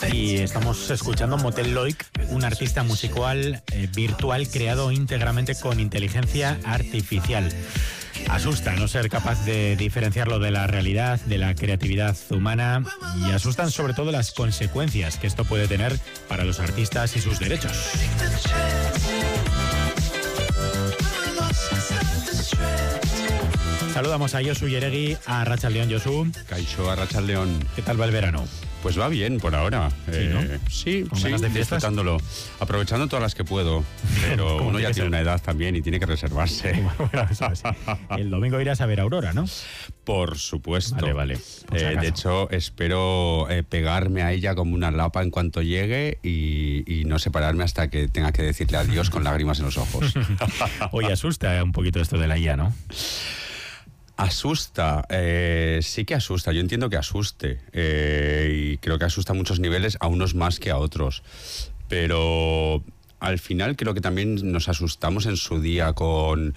Y estamos escuchando Motel Loic, un artista musical virtual creado íntegramente con inteligencia artificial. Asusta no ser capaz de diferenciarlo de la realidad, de la creatividad humana, y asustan sobre todo las consecuencias que esto puede tener para los artistas y sus derechos. Saludamos a Josu Yeregui, a Arratsaldeon, Josu. Kaixo, Arratsaldeon. ¿Qué tal va el verano? Pues va bien por ahora. Sí, ¿no? Sí, ¿Con ganas de fiestas? disfrutándolo, aprovechando todas las que puedo. Pero uno ya tiene una edad también y tiene que reservarse. Bueno, eso sí. El domingo irás a ver a Aurora, ¿no? Por supuesto. Vale. De hecho, espero pegarme a ella como una lapa en cuanto llegue y no separarme hasta que tenga que decirle adiós con lágrimas en los ojos. Hoy asusta un poquito esto de la IA, ¿no? Asusta, sí que asusta, yo entiendo que asuste y creo que asusta a muchos niveles, a unos más que a otros, pero al final creo que también nos asustamos en su día con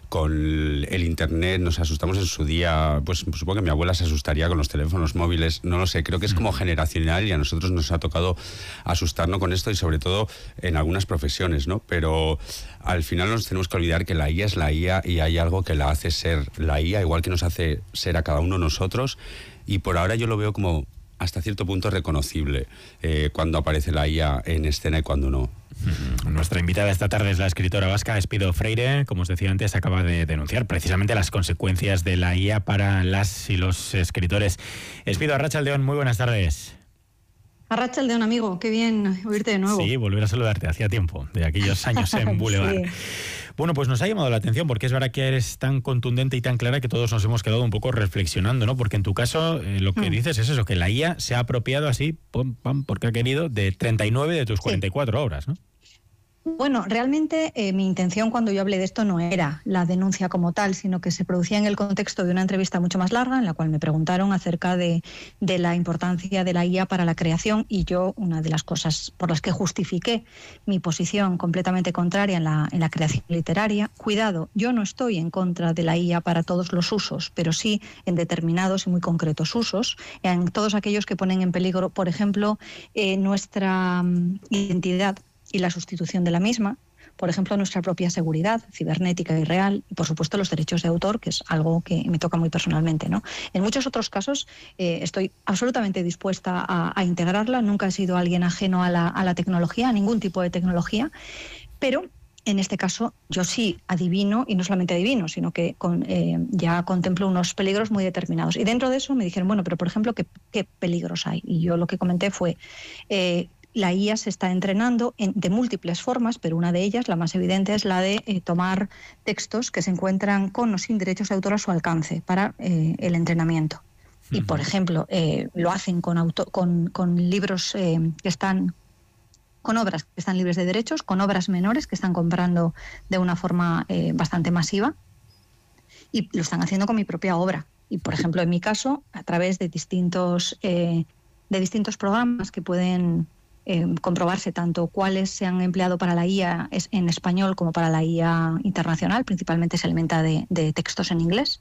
el internet, nos asustamos en su día, pues supongo que mi abuela se asustaría con los teléfonos móviles, no lo sé, creo que es como generacional y a nosotros nos ha tocado asustarnos con esto y sobre todo en algunas profesiones, ¿no? Pero al final nos tenemos que olvidar que la IA es la IA y hay algo que la hace ser la IA, igual que nos hace ser a cada uno de nosotros, y por ahora yo lo veo como hasta cierto punto reconocible cuando aparece la IA en escena y cuando no. Nuestra invitada esta tarde es la escritora vasca Espido Freire. Como os decía antes, acaba de denunciar precisamente las consecuencias de la IA para las y los escritores. Espido, Arratsaldeon, muy buenas tardes. Arratsaldeon, amigo, qué bien oírte de nuevo. Sí, volver a saludarte, hacía tiempo, de aquellos años en Boulevard. Sí. Bueno, pues nos ha llamado la atención porque es verdad que eres tan contundente y tan clara que todos nos hemos quedado un poco reflexionando, ¿no? Porque en tu caso lo que dices es eso, que la IA se ha apropiado así, porque ha querido, de 39 de tus 44 obras, ¿no? Bueno, realmente mi intención cuando yo hablé de esto no era la denuncia como tal, sino que se producía en el contexto de una entrevista mucho más larga en la cual me preguntaron acerca de la importancia de la IA para la creación, y yo, una de las cosas por las que justifiqué mi posición completamente contraria en la creación literaria, cuidado, yo no estoy en contra de la IA para todos los usos, pero sí en determinados y muy concretos usos, en todos aquellos que ponen en peligro, por ejemplo, nuestra identidad y la sustitución de la misma, por ejemplo, nuestra propia seguridad cibernética y real, y por supuesto los derechos de autor, que es algo que me toca muy personalmente, ¿no? En muchos otros casos estoy absolutamente dispuesta a integrarla, nunca he sido alguien ajeno a la tecnología, a ningún tipo de tecnología, pero en este caso yo sí adivino, y no solamente adivino, sino que ya contemplo unos peligros muy determinados. Y dentro de eso me dijeron, bueno, pero por ejemplo, ¿qué peligros hay? Y yo lo que comenté fue... la IA se está entrenando de múltiples formas, pero una de ellas, la más evidente, es la de tomar textos que se encuentran con o sin derechos de autor a su alcance para el entrenamiento. Y, por ejemplo, lo hacen con libros que están... con obras que están libres de derechos, con obras menores que están comprando de una forma bastante masiva, y lo están haciendo con mi propia obra. Y, por ejemplo, en mi caso, a través de distintos programas que pueden... comprobarse tanto cuáles se han empleado para la IA en español como para la IA internacional, principalmente se alimenta de textos en inglés,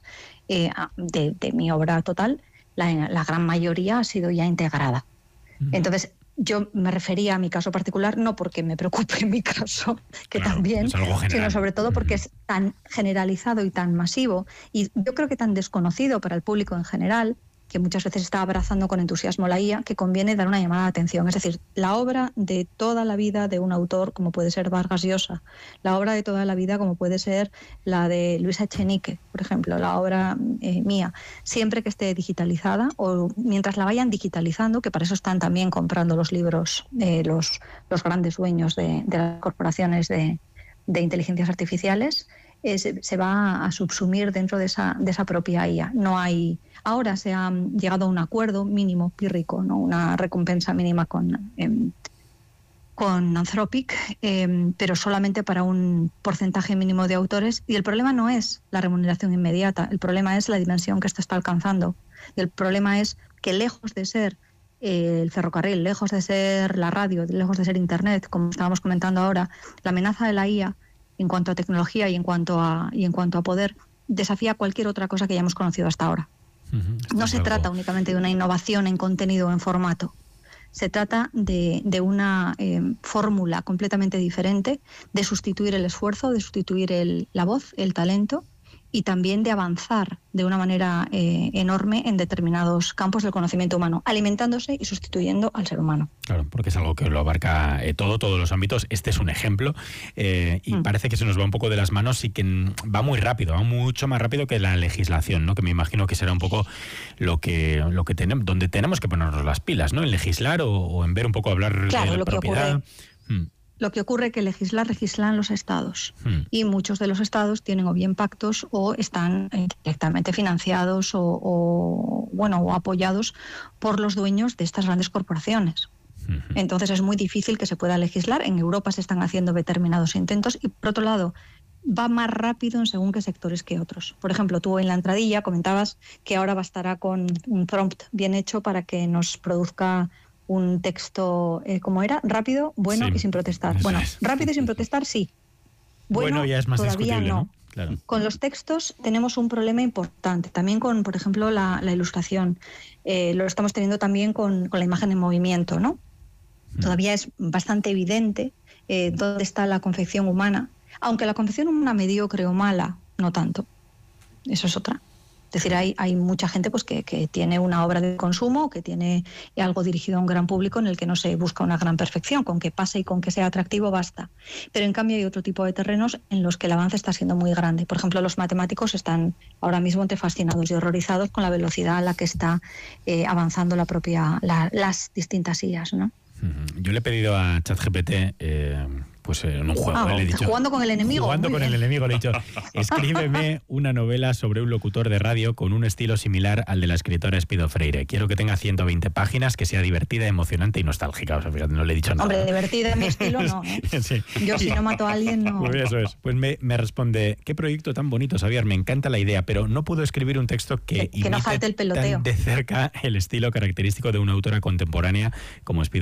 de mi obra total, la gran mayoría ha sido ya integrada. Entonces, yo me refería a mi caso particular no porque me preocupe en mi caso, que claro, también, sino sobre todo porque es tan generalizado y tan masivo, y yo creo que tan desconocido para el público en general, que muchas veces está abrazando con entusiasmo la IA, que conviene dar una llamada de atención. Es decir, la obra de toda la vida de un autor, como puede ser Vargas Llosa, la obra de toda la vida, como puede ser la de Luisa Echenique, por ejemplo, la obra mía, siempre que esté digitalizada, o mientras la vayan digitalizando, que para eso están también comprando los libros los grandes dueños de las corporaciones de inteligencias artificiales, se va a subsumir dentro de esa propia IA. No hay... Ahora se ha llegado a un acuerdo mínimo pírrico, ¿no? Una recompensa mínima con Anthropic, pero solamente para un porcentaje mínimo de autores. Y el problema no es la remuneración inmediata, el problema es la dimensión que esto está alcanzando. Y el problema es que lejos de ser el ferrocarril, lejos de ser la radio, lejos de ser Internet, como estábamos comentando ahora, la amenaza de la IA en cuanto a tecnología y en cuanto a poder desafía cualquier otra cosa que hayamos conocido hasta ahora. No se trata únicamente de una innovación en contenido o en formato, Se trata de una fórmula completamente diferente de sustituir el esfuerzo, de sustituir la voz, el talento, y también de avanzar de una manera enorme en determinados campos del conocimiento humano, alimentándose y sustituyendo al ser humano. Claro, porque es algo que lo abarca todos los ámbitos. Este es un ejemplo y parece que se nos va un poco de las manos y que va muy rápido, va mucho más rápido que la legislación, ¿no? Que me imagino que será un poco lo que tenemos, donde tenemos que ponernos las pilas, ¿no? En legislar o en ver un poco hablar de la propiedad. Lo que ocurre es que legislan los estados y muchos de los estados tienen o bien pactos o están directamente financiados o apoyados por los dueños de estas grandes corporaciones. Entonces es muy difícil que se pueda legislar. En Europa se están haciendo determinados intentos y, por otro lado, va más rápido en según qué sectores que otros. Por ejemplo, tú en la entradilla comentabas que ahora bastará con un prompt bien hecho para que nos produzca un texto, ¿cómo era? Rápido, bueno y sin protestar. Bueno, rápido y sin protestar, sí. Bueno ya es más todavía discutible, no. Claro. Con los textos tenemos un problema importante. También con, por ejemplo, la ilustración. Lo estamos teniendo también con la imagen en movimiento, ¿no? Todavía es bastante evidente dónde está la confección humana. Aunque la confección humana mediocre o mala, no tanto. Eso es otra. Es decir, hay mucha gente pues que tiene una obra de consumo, que tiene algo dirigido a un gran público en el que no se busca una gran perfección. Con que pase y con que sea atractivo basta. Pero en cambio hay otro tipo de terrenos en los que el avance está siendo muy grande. Por ejemplo, los matemáticos están ahora mismo entre fascinados y horrorizados con la velocidad a la que está avanzando las distintas IAs, ¿no? Yo le he pedido a ChatGPT, pues en un juego, le he dicho... Jugando con el enemigo. Jugando con el enemigo, le he dicho, escríbeme una novela sobre un locutor de radio con un estilo similar al de la escritora Espido Freire. Quiero que tenga 120 páginas, que sea divertida, emocionante y nostálgica. O sea, fíjate, no le he dicho nada. Hombre, divertida en mi estilo no, ¿eh? Sí. Yo si no mato a alguien, no. Pues eso es. Pues me responde, qué proyecto tan bonito, Xavier, me encanta la idea, pero no puedo escribir un texto que no falte el peloteo. Tan de cerca el estilo característico de una autora contemporánea como Espido